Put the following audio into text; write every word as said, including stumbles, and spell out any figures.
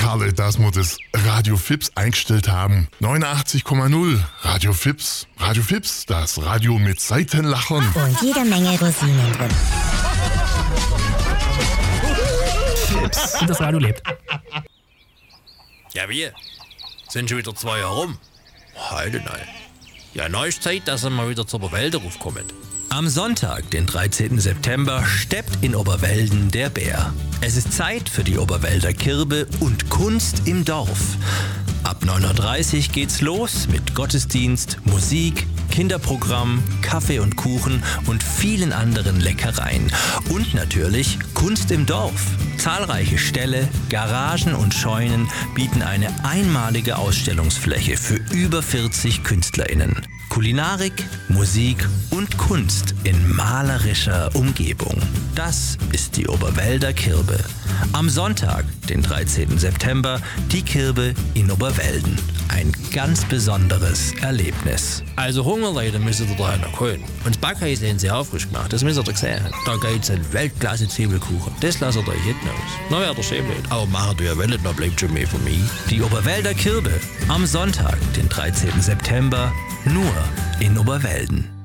Karle, dass wir das Radio Fips eingestellt haben. neunundachtzig Komma null Radio Fips. Radio Fips, das Radio mit Seitenlachern. Und jede Menge Rosinen drin. Fips. Und das Radio lebt. Ja, wie? Sind schon wieder zwei Jahre rum? Heute nein. Ja, neu ist Zeit, dass er mal wieder zur Oberwälder raufkommt. Am Sonntag, den dreizehnten September, steppt in Oberwälden der Bär. Es ist Zeit für die Oberwälder Kirbe und Kunst im Dorf. Ab neun Uhr dreißig geht's los mit Gottesdienst, Musik, Kinderprogramm, Kaffee und Kuchen und vielen anderen Leckereien. Und natürlich Kunst im Dorf. Zahlreiche Ställe, Garagen und Scheunen bieten eine einmalige Ausstellungsfläche für über vierzig KünstlerInnen. Kulinarik, Musik und Kunst in malerischer Umgebung. Das ist die Oberwälder Kirbe. Am Sonntag, den dreizehnten September, die Kirbe in Oberwälden. Ein ganz besonderes Erlebnis. Also Hungerleute müssen ihr da noch holen. Und das Backhaus haben sie aufrisch gemacht, das müsst ihr doch sehen. Da gibt's einen Weltklasse-Zwiebelkuchen. Das lasst ihr euch hinten aus. Na, wäre der schön blöd. Aber machen wir wollt, noch bleibt schon mehr von mir. Die Oberwälder Kirbe. Am Sonntag, den dreizehnten September, nur in Oberwälden.